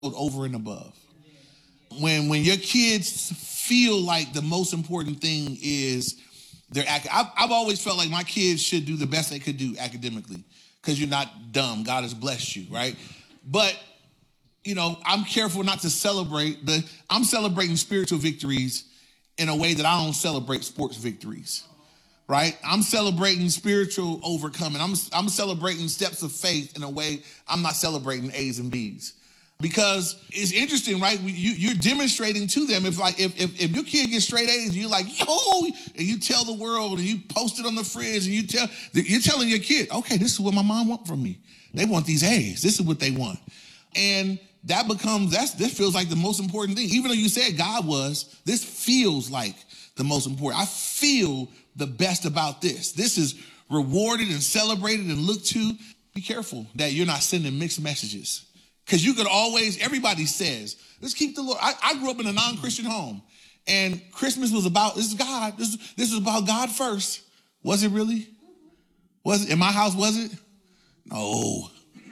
over and above. When your kids feel like the most important thing is I've always felt like my kids should do the best they could do academically, because you're not dumb. God has blessed you, right? But, I'm careful not to celebrate, I'm celebrating spiritual victories in a way that I don't celebrate sports victories, right? I'm celebrating spiritual overcoming. I'm celebrating steps of faith in a way I'm not celebrating A's and B's. Because it's interesting, right? You're demonstrating to them, if your kid gets straight A's, and you're like, yo, and you tell the world, and you post it on the fridge, and you're telling your kid, okay, this is what my mom wants from me. They want these A's. This is what they want. And this feels like the most important thing. Even though you said God was, this feels like the most important. I feel the best about this. This is rewarded and celebrated and looked to. Be careful that you're not sending mixed messages. Because you could everybody says, let's keep the Lord. I grew up in a non-Christian home, and Christmas was about, this is God. This is about God first. Was it really? Was it? In my house, was it? No.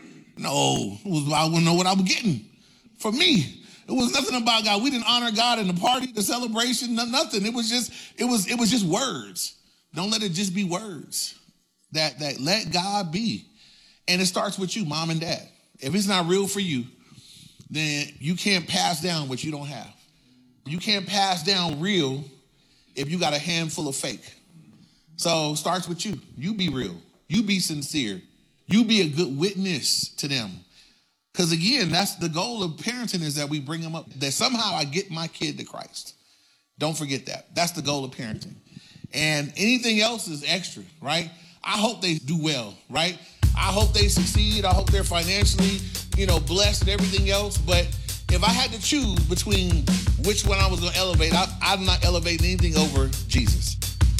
It was, I wouldn't know what I was getting. For me, it was nothing about God. We didn't honor God in the party, the celebration, nothing. It was just words. Don't let it just be words. That let God be. And it starts with you, mom and dad. If it's not real for you, then you can't pass down what you don't have. You can't pass down real if you got a handful of fake. So it starts with you. You be real. You be sincere. You be a good witness to them. Because again, that's the goal of parenting, is that we bring them up, that somehow I get my kid to Christ. Don't forget that. That's the goal of parenting. And anything else is extra, right? I hope they do well, right? I hope they succeed. I hope they're financially, blessed and everything else. But if I had to choose between which one I was going to elevate, I'm not elevating anything over Jesus.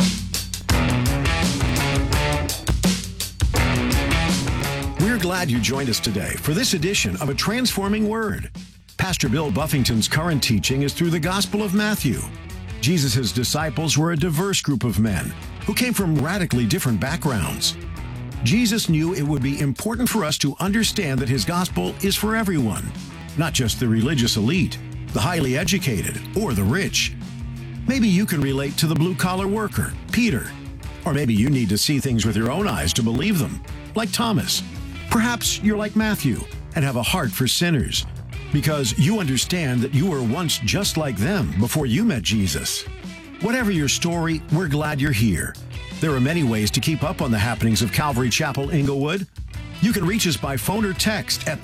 We're glad you joined us today for this edition of A Transforming Word. Pastor Bill Buffington's current teaching is through the Gospel of Matthew. Jesus' disciples were a diverse group of men who came from radically different backgrounds. Jesus knew it would be important for us to understand that his gospel is for everyone, not just the religious elite, the highly educated, or the rich. Maybe you can relate to the blue-collar worker, Peter. Or maybe you need to see things with your own eyes to believe them, like Thomas. Perhaps you're like Matthew and have a heart for sinners, because you understand that you were once just like them before you met Jesus. Whatever your story, we're glad you're here. There are many ways to keep up on the happenings of Calvary Chapel Inglewood. You can reach us by phone or text at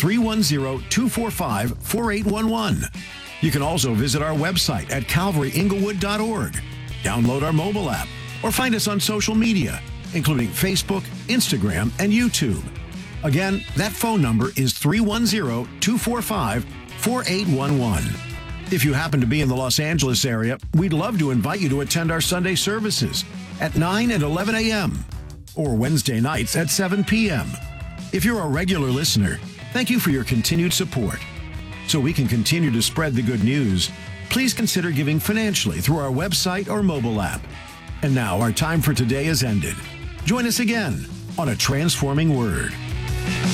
310-245-4811. You can also visit our website at calvaryinglewood.org, download our mobile app, or find us on social media, including Facebook, Instagram, and YouTube. Again, that phone number is 310-245-4811. If you happen to be in the Los Angeles area, we'd love to invite you to attend our Sunday services at 9 and 11 a.m. or Wednesday nights at 7 p.m. If you're a regular listener, thank you for your continued support. So we can continue to spread the good news, please consider giving financially through our website or mobile app. And now our time for today is ended. Join us again on A Transforming Word.